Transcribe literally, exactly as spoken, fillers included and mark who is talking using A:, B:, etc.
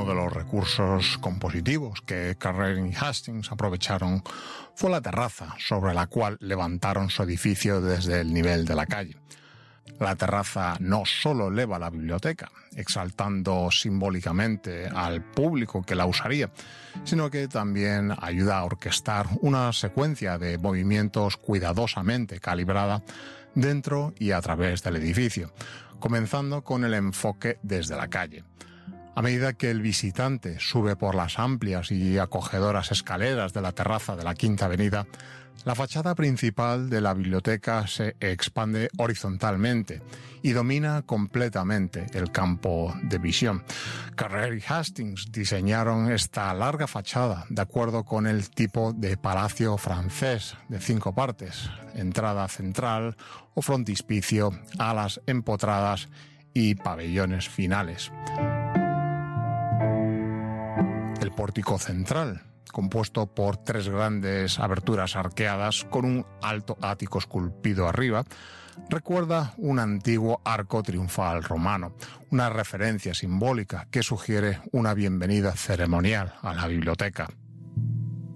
A: de los recursos compositivos que Carrera y Hastings aprovecharon fue la terraza, sobre la cual levantaron su edificio desde el nivel de la calle. La terraza no solo eleva la biblioteca, exaltando simbólicamente al público que la usaría, sino que también ayuda a orquestar una secuencia de movimientos cuidadosamente calibrada dentro y a través del edificio, comenzando con el enfoque desde la calle. A medida que el visitante sube por las amplias y acogedoras escaleras de la terraza de la Quinta Avenida, la fachada principal de la biblioteca se expande horizontalmente y domina completamente el campo de visión. Carrera y Hastings diseñaron esta larga fachada de acuerdo con el tipo de palacio francés de cinco partes, entrada central o frontispicio, alas empotradas y pabellones finales. El pórtico central, compuesto por tres grandes aberturas arqueadas con un alto ático esculpido arriba, recuerda un antiguo arco triunfal romano, una referencia simbólica que sugiere una bienvenida ceremonial a la biblioteca.